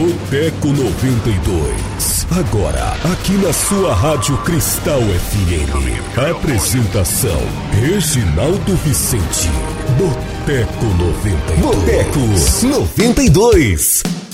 Boteco 92. Agora, aqui na sua Rádio Cristal FM. Apresentação: Reginaldo Vicente. Boteco 92. Boteco 92.